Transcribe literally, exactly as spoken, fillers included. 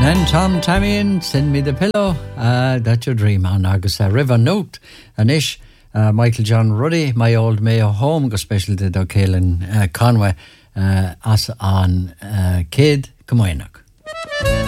And Tom Tamian, Send Me the Pillow, uh, That's Your Dream on agus uh, River Note and ish uh, Michael John Ruddy, My Old Mayo Home, go special to Doug Caelan uh, Conway uh, as on uh, Kid Camoinach.